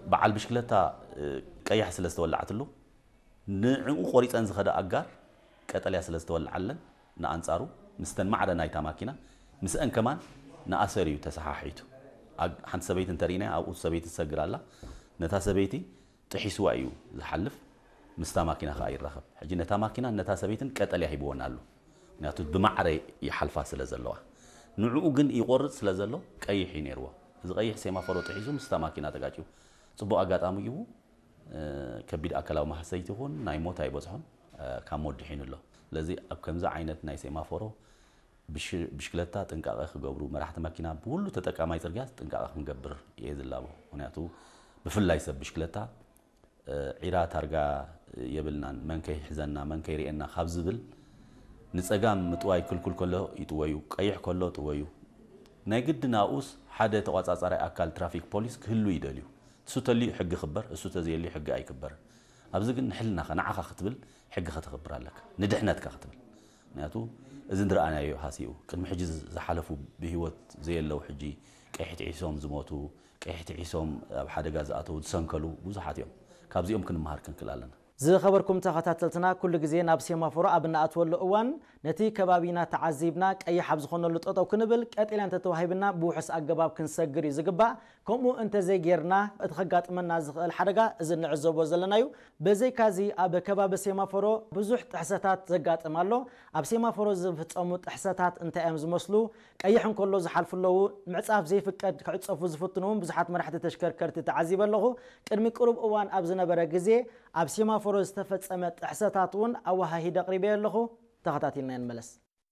بعل بشكلتا قيح سلسته ولعتلو نعو قريصن زخدا اغار قتليا سلسته ولعلن نانصارو مستن معدا نايتا ماكينه مسان كمان ناسريو تسحاحيتو حنت سبيت انترينا او سبيت تسغرالا نتا سبيتي تحيسوا ايو زحلف مستا ماكينه خاير رخب حجي نتا ماكينه نتا سبيتن قتليا هيبونالو ناتو بمعري يحلفا سلازلوا نعو غن يقرص سلازلو قيح ينيروا እዚ ቀይሕ ሴማፎሮ ጥሒዙ ምስታ ማኪና ተጋጭው ጽቡቅ አጋጣሚ ይቡ ከቢድ አካላው ማህሰይት ይሁን ናይ ሞት አይበጽሁን ካሞድሒንሎ ለዚ ከምዛ አይነት ናይ ሴማፎሮ ብሽክለታ ጥንቃቄ ክገብሩ መራሕቲ ማኪና ብሁሉ ተጠቃማይ ጽርግያ ጥንቃቄ ክንገብር ይዝላቡ ምክንያቱ ብፍላይ ሰብ ብሽክለታ ዒራ ታርጋ የብልናን መንከይ ሕዘና መንከይ ሪኤና ካብ ዝብል ንጸጋም ምጥዋይ ክልኩል ከሎ ይጥወዩ ቀይሕ ከሎ ጥወዩ ናይ ግድናኡስ ሓደ ተቋጻጻራይ አካል ትራፊክ ፖሊስ ክህሉ ይደልዩ እሱ ተሊ ሕግ خبر እሱ ተዘየሊ ሕግ አይክበር ኣብዚ ግን ንሕልና ከናዓኻ ክትብል ሕግ ከተኽብር ኣለካ ንድሕነትካ ክትብል ምክንያቱ እዚ እንድርአናዮ ሃሲኡ ቅድሚ ሕጂ ዝሓለፉ ብህይወት ዘየለው ሕጂ ቀይሕቲ ዒሶም ዝሞቱ ቀይሕቲ ዒሶም ኣብ ሓደጋ ዝኣተው ዝሰንከሉ ብዙሓት እዮም ካብዚኦም ክንመሃር ክንክል ኣለና ዝኸበርኩም ተኸታተልትና ኩሉ ግዜ ናብ ሴማፎሮ ኣብናኣት ወሎ እዋን ነቲ ከባቢና ተዓዚብና ቀይሕ ኣብ ዝኾነሉ ጠጠው ክንብል ቀጢላ እንተ ተዋሂብና ብውሕስ ኣገባብ ክንሰግር እዩ ዝግባእ ከምኡ እንተ ዘይጌርና እቲ ከጋጥመና ዝኽእል ሓደጋ እዚ ንዕዘቦ ዘለናዩ በዘይካዚ ኣብ ከባቢ ሴማፎሮ ብዙሕ ጥሕሰታት ዘጋጥም ኣሎ ኣብ ሴማፎሮ ዝፍጸሙ ጥሕሰታት እንታይ እዮም ዝመስሉ ቀይሕ እንከሎ ዝሓልፍለዉ ምዕጻፍ ዘይፍቀድ ክዕጸፉ ዝፍትኑን ብዙሓት መራሕቲ ተሽከርከርቲ ተዓዚበ ኣለኹ ቅድሚ ቅሩብ እዋን ኣብ ዝነበረ ግዜ ኣብ ሴማፎሮ ዝተፈጸመ ጥሕሰታት እውን ኣዋሃሂድ ኣቕሪበ ኣለኹ ተኸታቲልና እንመለስ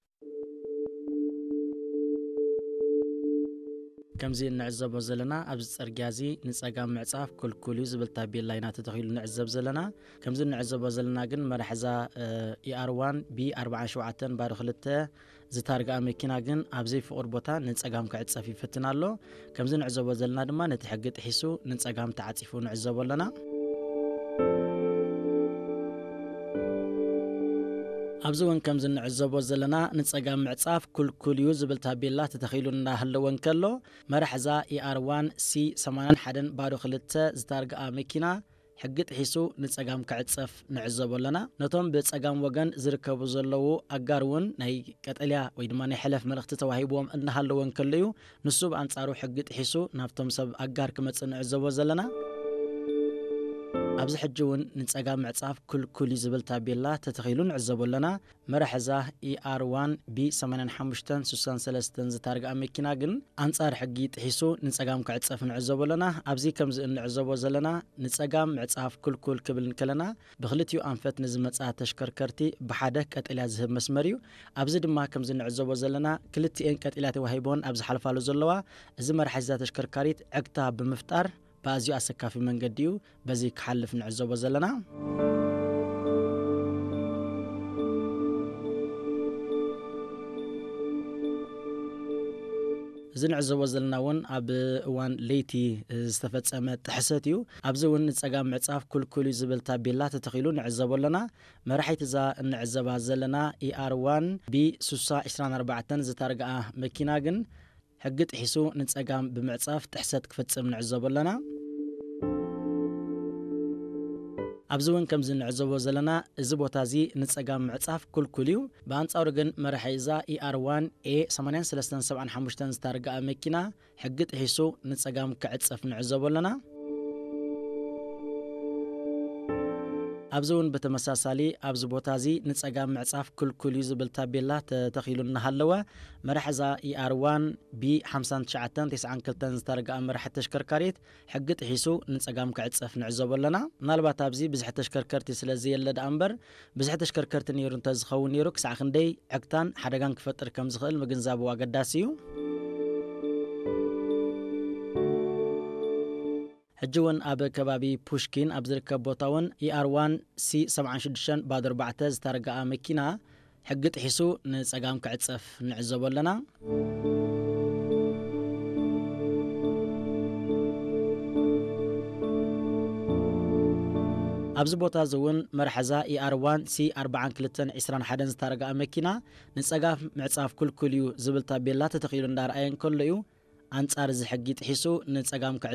ከምዚ ንዕዘቦ ዘለና ኣብ ጽርግያዚ ንጸጋም ምዕጻፍ ኩልኩልዩ ዝብል ታቤላ ኢና ተተኺሉ ንዕዘብ ዘለና ከምዚ ንዕዘቦ ዘለና ግን መራሕዛ ER1 B47 ባዶ 2 ዝታርጋ መኪና ግን ኣብ ዘይፍቅር ቦታ ንጸጋም ክዕጸፍ ይፍትና ኣሎ ከምዚ ንዕዘቦ ዘለና ድማ ነቲ ሕጊ ጥሒሱ ንጸጋም ተዓጺፉ ንዕዘቦ ኣለና ኣብዚ ወን ከም ዝንዕዘቦ ዘለና ንጸጋም ምዕጻፍ ኩልኩልዩ ዝብል ታቤላ ተተኺሉ እናሃለወን ከሎ መራሕዛ ER1 C81 ባዶ 2 ዝታርጋ መኪና ሕጊ ጥሒሱ ንጸጋም ክዕጸፍ ንዕዘቦ ኣለና ነቶም ብጸጋም ወገን ዝርከቡ ዘለዉ ኣጋር እውን ናይ ቀጠልያ ወይ ድማ ናይ ሕለፍ መልእኽቲ ተዋሂቦም እናሃለወን ከለዩ ንሱ ብኣንጻሩ ሕጊ ጥሒሱ ናብቶም ሰብ ኣጋር ክመጽእ ንዕዘቦ ዘለና ኣብዚ ሕጂ እውን ንጸጋም ምዕጻፍ ኩልኩል ዝብል ታቤላ ተተኺሉ ንዕዘቦ ኣለና መራሕዛ ER1 B85 63 ዝታርጋ መኪና ግን ኣንጻር ሕጊ ጥሒሱ ንጸጋም ክዕጸፍ ንዕዘቦ ኣለና ኣብዚ ከምዚ እንዕዘቦ ዘለና ንጸጋም ምዕጻፍ ኩልኩል ክብል ከለና ብኽልቲኡ ኣንፈት ንዝመጻ ተሽከርከርቲ ብሓደ ቀጠልያ ዝህብ መስመር እዩ ኣብዚ ድማ ከምዚ እንዕዘቦ ዘለና ክልቲአን ቀጠልያ ተዋሂቦን ኣብ ዝሓልፋሉ ዘለዋ እዚ መራሕዛ ተሽከርካሪት ዕግታ ብምፍጣር بازيو أسكافي من قديو بزي كحلف نعزوب زلنا زين عزوب زلنا ون أب وان ليتي استفدت تحساتيو أبزون نتساقام معصاف كل زبل تابيلات تخيلون نعزوب لنا ما راح يتزا نعزوب زلنا ER1 بسوسا 24 زتارقا مكيناغن حقت حسو نتساقام بمعصاف تحسات كفتسم نعزوب لنا أبزون كم زن عزوب زلنا زبوتازي نتساقام معصاف كليو بانصاور جن مرحيزا ER1 A8375 زتارقا مكينا حقت حسو نتساقام كعصف نعزوب لنا أبزون بتمساسالي أبز بوتازي نتساقام معصاف كليو زبل تابيلا تخيلون هاللوا مرحزا ER1 B59 زتارقا مرحة تشكركاريت حقت حيسو نتساقام كعصف نعزوب لنا نالبات أبزي بزح تشكركرتي سلازي اللد أمبر بزح تشكركرتي نيرو انتزخون نيرو كسع خندي عقتان حدقان كفتر كم زخل مقنزاب واقداسيو حجون أب كبابي بوشكين أبزركب بوتاون ER1 C76 بعد 4 زتارقا مكينا حقت حسو نتساقام كعصف نعزوب لنا أبز بوتا زون مرحزا ER1 C42 زتارقا مكينا نتساقام معصاف كليو زبل تابيلا تتخيلون دار أين كليو أنصار زي حقي تحسو نتساقام